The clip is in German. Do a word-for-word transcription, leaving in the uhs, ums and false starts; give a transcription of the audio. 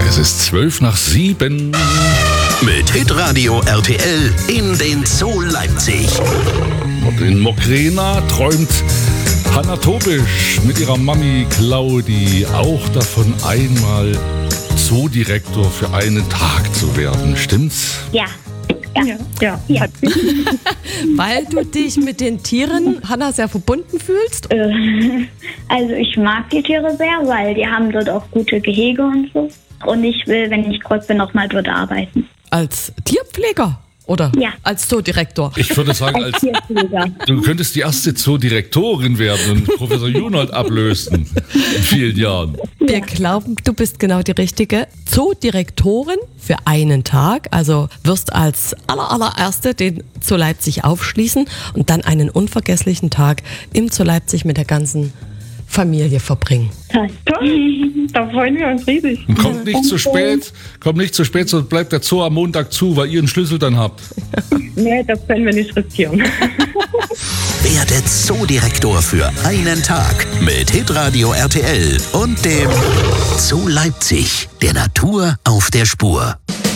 Es ist zwölf nach sieben. Mit Hitradio R T L in den Zoo Leipzig. Und in Mokrena träumt Hanna Tobisch mit ihrer Mami Claudi auch davon, einmal Zoodirektor für einen Tag zu werden. Stimmt's? Ja. Ja, ja. ja. Weil du dich mit den Tieren, Hanna, sehr verbunden fühlst? Also ich mag die Tiere sehr, weil die haben dort auch gute Gehege und so. Und ich will, wenn ich groß bin, noch mal dort arbeiten. Als Tierpfleger? Oder ja. als Zoodirektor? Ich würde sagen, als, als du könntest die erste Zoodirektorin werden und Professor Junold ablösen in vielen Jahren. Wir glauben, du bist genau die richtige Zoodirektorin für einen Tag. Also wirst als aller, allererste den Zoo Leipzig aufschließen und dann einen unvergesslichen Tag im Zoo Leipzig mit der ganzen Familie verbringen. Toll, da freuen wir uns riesig. Und kommt nicht zu spät, kommt nicht zu spät, sonst bleibt der Zoo am Montag zu, weil ihr einen Schlüssel dann habt. Nee, das können wir nicht riskieren. Werde Zoodirektor für einen Tag mit Hitradio R T L und dem Zoo Leipzig, der Natur auf der Spur.